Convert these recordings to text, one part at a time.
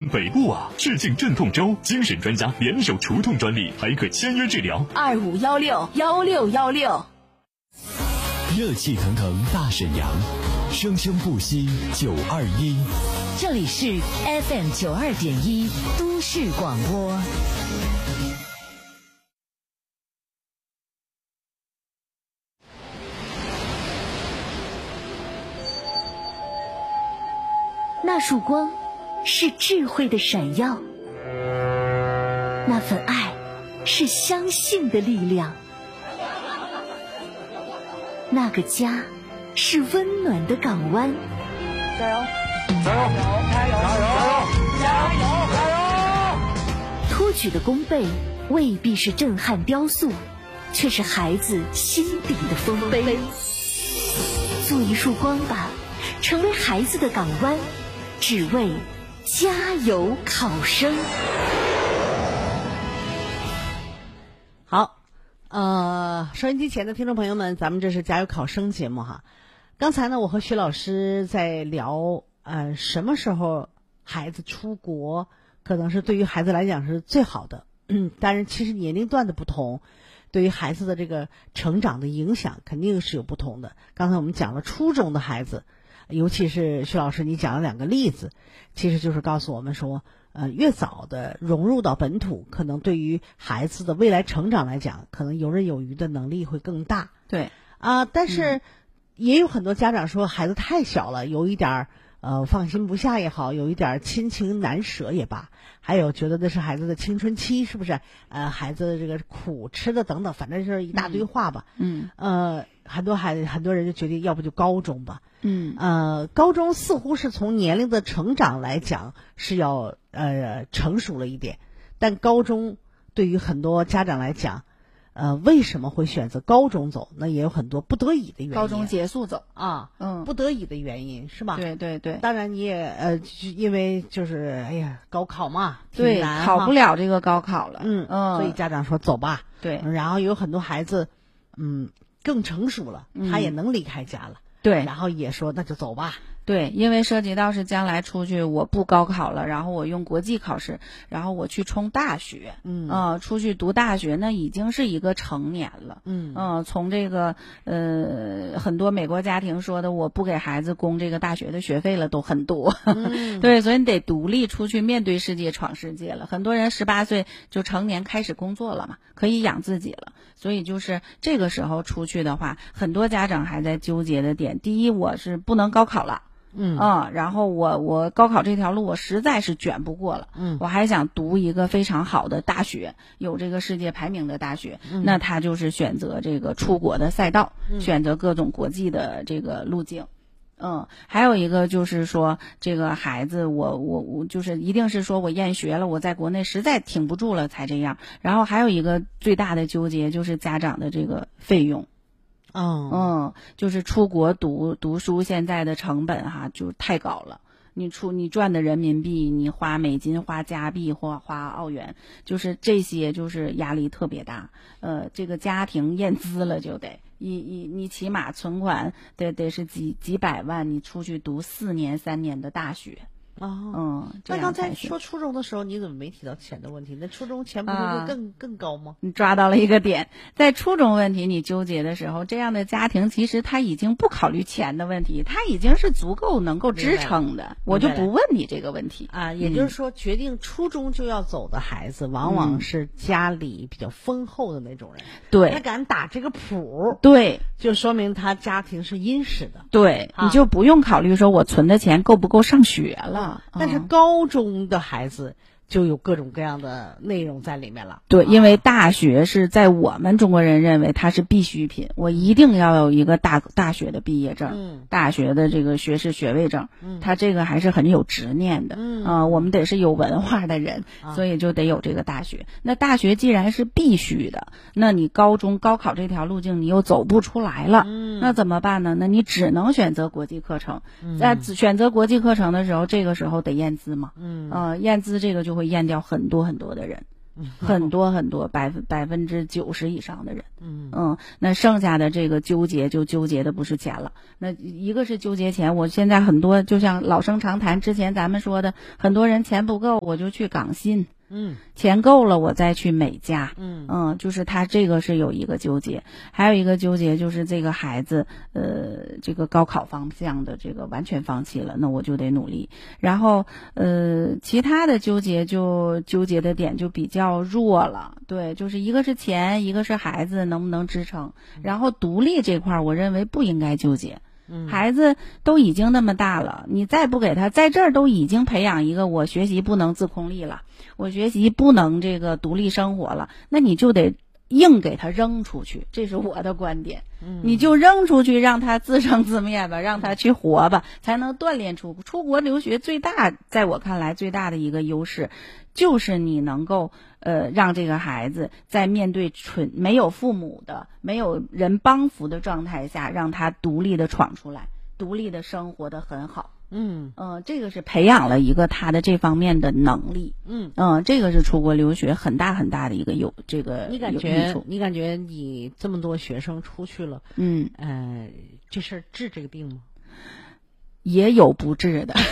北部啊！致敬镇痛粥，精神专家联手除痛专利，还可签约治疗。 25161616。 热气腾腾大沈阳，生生不息921。 这里是 FM 92.1都市广播。那束光是智慧的闪耀，那份爱是相信的力量，那个家是温暖的港湾。 加油！加油！加油！加油！加油！加油！ 托举的弓背未必是震撼雕塑，却是孩子心底的丰碑。做一束光吧，成为孩子的港湾，只为加油考生。 好，收音机前的听众朋友们，咱们这是加油考生节目哈。刚才呢，我和徐老师在聊，什么时候孩子出国，可能是对于孩子来讲是最好的。但是其实年龄段的不同，对于孩子的这个成长的影响肯定是有不同的。刚才我们讲了初中的孩子，尤其是徐老师你讲了2个例子，其实就是告诉我们说，越早的融入到本土，可能对于孩子的未来成长来讲，可能游刃有余的能力会更大。 对但是也有很多家长说孩子太小了，有一点放心不下也好，有一点亲情难舍也罢，还有觉得那是孩子的青春期，是不是？孩子的这个苦吃的等等，反正是一大堆话吧。很多人就决定要不就高中吧。高中似乎是从年龄的成长来讲是要成熟了一点，但高中对于很多家长来讲，为什么会选择高中走？那也有很多不得已的原因。 高中结束走啊，不得已的原因是吧？ 对对对。 当然你也因为就是高考嘛， 对，考不了这个高考了。 所以家长说走吧。 对， 然后有很多孩子，更成熟了，他也能离开家了。 对， 然后也说那就走吧。 对，因为涉及到是将来出去我不高考了，然后我用国际考试，然后我去冲大学，出去读大学，那已经是一个成年了。从这个很多美国家庭说的我不给孩子供这个大学的学费了都很多。对，所以你得独立出去面对世界闯世界了。很多人18岁就成年开始工作了嘛，可以养自己了。所以就是这个时候出去的话，很多家长还在纠结的点，第一我是不能高考了。然后我高考这条路我实在是卷不过了，我还想读一个非常好的大学，有这个世界排名的大学，那他就是选择这个出国的赛道，选择各种国际的这个路径。还有一个就是说这个孩子我就是一定是说我厌学了，我在国内实在挺不住了才这样。然后还有一个最大的纠结就是家长的这个费用。就是出国读书现在的成本就太高了。你赚的人民币，你花美金、花加币或花澳元，就是这些就是压力特别大。这个家庭验资了就得你起码存款得是几百万，你出去读4年3年的大学。 那刚才说初中的时候你怎么没提到钱的问题？那初中钱不是会更高吗？ 你抓到了一个点，在初中问题你纠结的时候，这样的家庭其实他已经不考虑钱的问题，他已经是足够能够支撑的，我就不问你这个问题也就是说决定初中就要走的孩子往往是家里比较丰厚的那种人。 对， 他敢打这个谱， 对， 就说明他家庭是殷实的。 对，你就不用考虑说我存的钱够不够上学了。 但是高中的孩子就有各种各样的内容在里面了。 对，因为大学是在我们中国人认为它是必需品，我一定要有一个大学的毕业证，大学的这个学士学位证，它这个还是很有执念的。我们得是有文化的人，所以就得有这个大学。那大学既然是必须的，那你高考这条路径你又走不出来了，那怎么办呢？那你只能选择国际课程。在选择国际课程的时候，这个时候得验资嘛。验资这个就会验掉很多很多的人。 很多很多90%以上的人。那剩下的这个纠结就纠结的不是钱了，那一个是纠结钱，我现在很多就像老生常谈，之前咱们说的，很多人钱不够我就去港信，钱够了我再去美加，就是他这个是有一个纠结，还有一个纠结就是这个孩子这个高考方向的这个完全放弃了，那我就得努力。然后其他的纠结的点就比较弱了，对，就是一个是钱，一个是孩子能不能支撑，然后独立这块我认为不应该纠结。孩子都已经那么大了，你再不给他在这儿都已经培养一个我学习不能自控力了，我学习不能这个独立生活了，那你就得硬给他扔出去，这是我的观点。你就扔出去，让他自生自灭吧，让他去活吧，才能锻炼出国留学在我看来最大的一个优势，就是你能够让这个孩子在面对没有父母的、没有人帮扶的状态下，让他独立的闯出来，独立的生活的很好。这个是培养了一个他的这方面的能力。这个是出国留学很大很大的一个这个你感觉你这么多学生出去了，这事儿治这个病吗？ 也有不治的。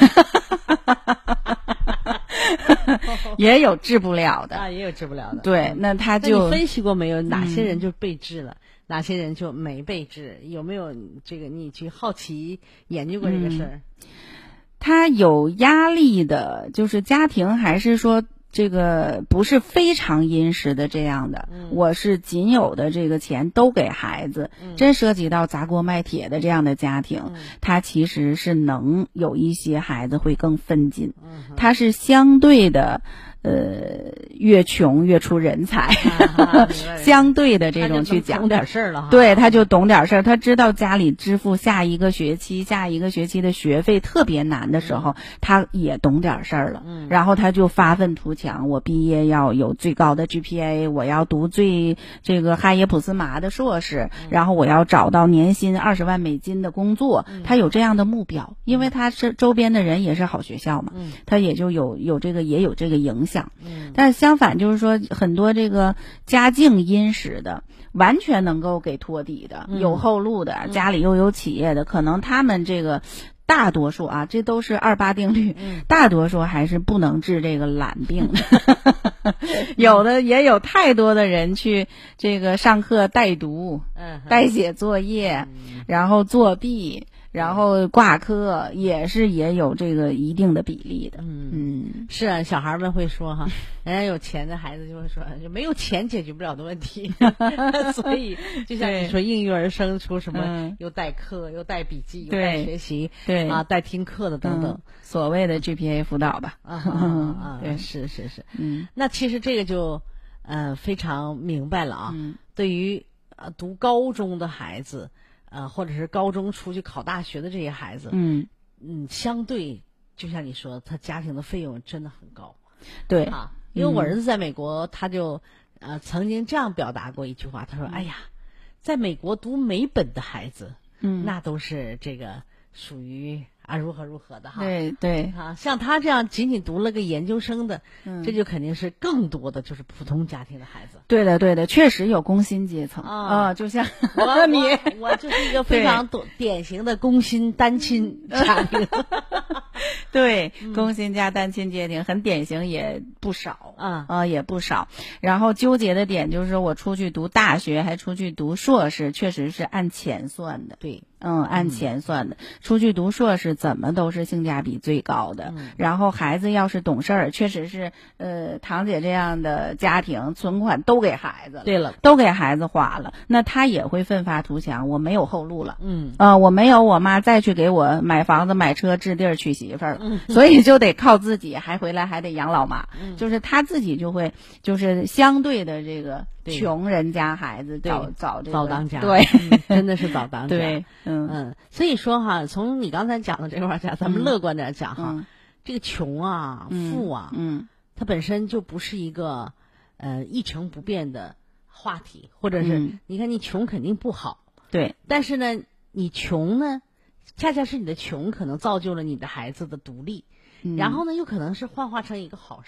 也有治不了的啊，也有治不了的。 对，那他就你分析过没有？哪些人就被治了，哪些人就没被治？有没有这个你去好奇研究过这个事儿？ 他有压力的，就是家庭还是说这个不是非常殷实的这样的，我是仅有的这个钱都给孩子，真涉及到砸锅卖铁的这样的家庭，他其实是能有一些孩子会更分紧，他是相对的越穷越出人才，相对的这种去讲， 懂点事儿了哈。 对，他就懂点事儿，他知道家里支付下一个学期的学费特别难的时候，他也懂点事儿了。然后他就发愤图强，我毕业要有最高的 GPA， 我要读这个哈耶普斯麻的硕士，然后我要找到年薪20万美金的工作，他有这样的目标，因为他是周边的人也是好学校嘛，他也就有这个影响。但是相反就是说，很多这个家境殷实的，完全能够给托底的，有后路的，家里又有企业的，可能他们这个大多数啊，这都是28定律，大多数还是不能治这个懒病的。有的也有太多的人去这个上课代读，代写作业，然后作弊，然后挂科，也有这个一定的比例的。 是啊，小孩们会说哈，人家有钱的孩子就会说，就没有钱解决不了的问题。所以就像你说，应运而生出什么又带课又带笔记又带学习，对啊，带听课的等等， 所谓的 GPA 辅导吧。 对，是。那其实这个就非常明白了啊。对于读高中的孩子，或者是高中出去考大学的这些孩子，相对就像你说，他家庭的费用真的很高。 对啊，因为我儿子在美国，他就曾经这样表达过一句话，他说：“哎呀，在美国读美本的孩子，那都是这个属于如何的哈。” 对啊，像他这样仅仅读了个研究生的，这就肯定是更多的就是普通家庭的孩子。 对的，确实有工薪阶层啊，就像我就是一个非常典型的工薪单亲家庭。 对，工薪加单亲家庭很典型，也不少也不少。然后纠结的点就是说，我出去读大学还出去读硕士，确实是按钱算的。 对， 按钱算的，出去读硕士怎么都是性价比最高的。然后孩子要是懂事儿，确实是堂姐这样的家庭存款都给孩子了， 对了， 都给孩子花了，那他也会奋发图强，我没有后路了。我没有我妈再去给我买房子买车置地儿娶媳妇儿了，所以就得靠自己，还回来还得养老妈。就是他自己就会就是相对的这个穷人家孩子早当家， 对， 真的是早当家。 对， 所以说哈，从你刚才讲的这块讲，咱们乐观点讲哈，这个穷啊、富啊，它本身就不是一个一成不变的话题，或者是你看你穷肯定不好， 对， 但是呢，你穷呢，恰恰是你的穷可能造就了你的孩子的独立，然后呢，又可能是幻化成一个好事儿。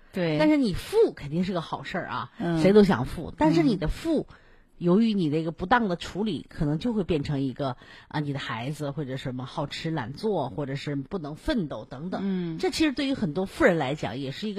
对。 但是你富肯定是个好事儿啊，谁都想富，但是你的富。由于你这个不当的处理，可能就会变成一个你的孩子或者什么好吃懒做，或者是不能奋斗等等。这其实对于很多富人来讲，也是一个